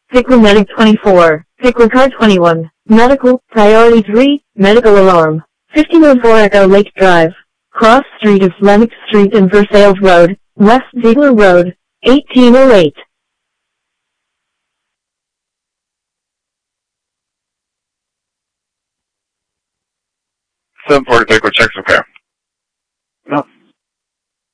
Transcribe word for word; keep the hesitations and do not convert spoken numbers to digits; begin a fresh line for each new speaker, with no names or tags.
Pickler Medic twenty-four, Pickler Car twenty-one, Medical, Priority three, Medical Alarm. fifteen oh four Echo Lake Drive, cross street of Lennox Street and Versailles Road, West Ziegler Road, eighteen oh eight.
seven forty Pickler, check some car.